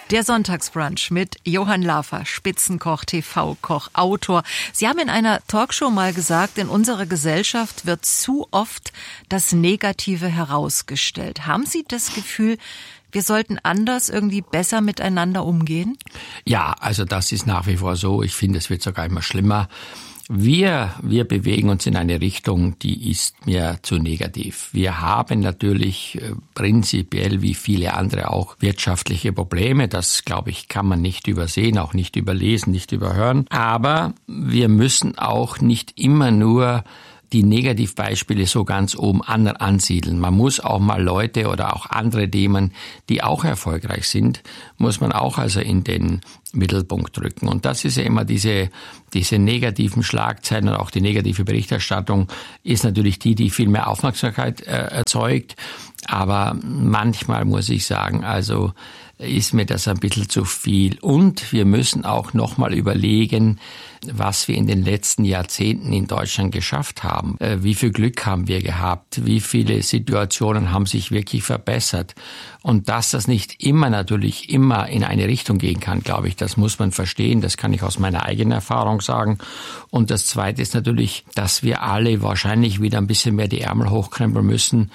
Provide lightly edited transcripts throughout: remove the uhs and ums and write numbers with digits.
Der Sonntagsbrunch mit Johann Lafer, Spitzenkoch, TV-Koch, Autor. Sie haben in einer Talkshow mal gesagt, in unserer Gesellschaft wird zu oft das Negative herausgestellt. Haben Sie das Gefühl, wir sollten anders, irgendwie besser miteinander umgehen? Ja, also das ist nach wie vor so. Ich finde, es wird sogar immer schlimmer. Wir bewegen uns in eine Richtung, die ist mir zu negativ. Wir haben natürlich prinzipiell, wie viele andere auch, wirtschaftliche Probleme. Das, glaube ich, kann man nicht übersehen, auch nicht überlesen, nicht überhören. Aber wir müssen auch nicht immer nur die Negativbeispiele so ganz oben ansiedeln. Man muss auch mal Leute oder auch andere Themen, die auch erfolgreich sind, muss man auch also in den Mittelpunkt drücken. Und das ist ja immer diese negativen Schlagzeilen und auch die negative Berichterstattung ist natürlich die viel mehr Aufmerksamkeit erzeugt. Aber manchmal muss ich sagen, also ist mir das ein bisschen zu viel. Und wir müssen auch nochmal überlegen, was wir in den letzten Jahrzehnten in Deutschland geschafft haben. Wie viel Glück haben wir gehabt? Wie viele Situationen haben sich wirklich verbessert? Und dass das nicht natürlich immer in eine Richtung gehen kann, glaube ich, das muss man verstehen. Das kann ich aus meiner eigenen Erfahrung sagen. Und das Zweite ist natürlich, dass wir alle wahrscheinlich wieder ein bisschen mehr die Ärmel hochkrempeln müssen,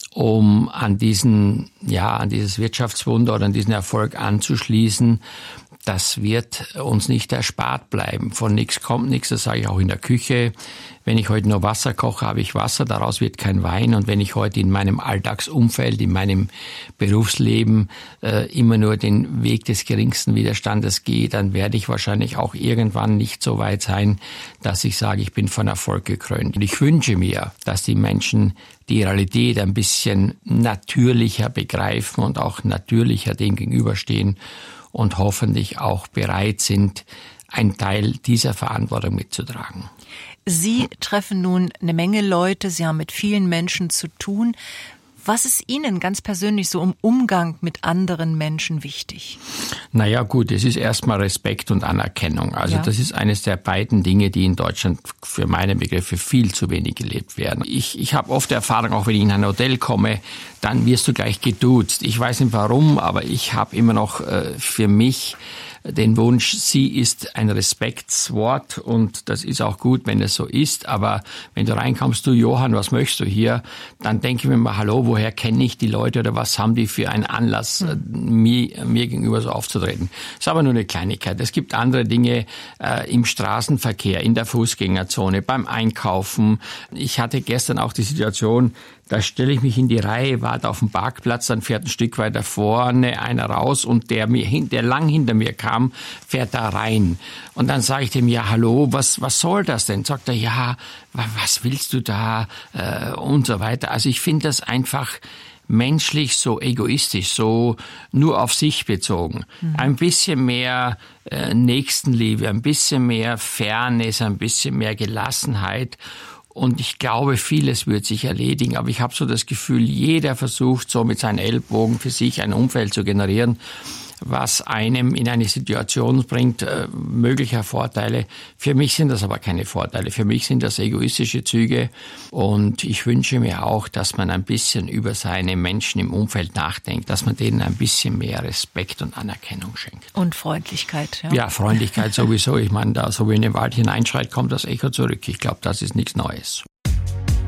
um an dieses Wirtschaftswunder oder an diesen Erfolg anzuschließen. Das wird uns nicht erspart bleiben. Von nichts kommt nichts, das sage ich auch in der Küche. Wenn ich heute nur Wasser koche, habe ich Wasser, daraus wird kein Wein. Und wenn ich heute in meinem Alltagsumfeld, in meinem Berufsleben immer nur den Weg des geringsten Widerstandes gehe, dann werde ich wahrscheinlich auch irgendwann nicht so weit sein, dass ich sage, ich bin von Erfolg gekrönt. Und ich wünsche mir, dass die Menschen die Realität ein bisschen natürlicher begreifen und auch natürlicher dem gegenüberstehen und hoffentlich auch bereit sind, einen Teil dieser Verantwortung mitzutragen. Sie treffen nun eine Menge Leute, Sie haben mit vielen Menschen zu tun. Was ist Ihnen ganz persönlich so im Umgang mit anderen Menschen wichtig? Naja gut, es ist erstmal Respekt und Anerkennung. Also Das ist eines der beiden Dinge, die in Deutschland für meine Begriffe viel zu wenig gelebt werden. Ich habe oft Erfahrung, auch wenn ich in ein Hotel komme, dann wirst du gleich geduzt. Ich weiß nicht warum, aber ich habe immer noch für mich den Wunsch, sie ist ein Respektswort und das ist auch gut, wenn es so ist, aber wenn du reinkommst, du Johann, was möchtest du hier, dann denke ich mir mal, hallo, woher kenne ich die Leute oder was haben die für einen Anlass, mir gegenüber so aufzutreten. Das ist aber nur eine Kleinigkeit. Es gibt andere Dinge im Straßenverkehr, in der Fußgängerzone, beim Einkaufen. Ich hatte gestern auch die Situation, da stelle ich mich in die Reihe, warte auf dem Parkplatz, dann fährt ein Stück weiter vorne einer raus und der lang hinter mir kam, fährt da rein. Und dann sage ich dem, ja, hallo, was soll das denn? Sagt er, ja, was willst du da? Und so weiter. Also ich finde das einfach menschlich so egoistisch, so nur auf sich bezogen. Ein bisschen mehr Nächstenliebe, ein bisschen mehr Fairness, ein bisschen mehr Gelassenheit. Und ich glaube, vieles wird sich erledigen. Aber ich habe so das Gefühl, jeder versucht so mit seinen Ellbogen für sich ein Umfeld zu generieren, was einem in eine Situation bringt, möglicher Vorteile. Für mich sind das aber keine Vorteile. Für mich sind das egoistische Züge. Und ich wünsche mir auch, dass man ein bisschen über seine Menschen im Umfeld nachdenkt, dass man denen ein bisschen mehr Respekt und Anerkennung schenkt. Und Freundlichkeit. Ja, Freundlichkeit sowieso. Ich meine, da so wie in den Wald hineinschreit, kommt das Echo zurück. Ich glaube, das ist nichts Neues.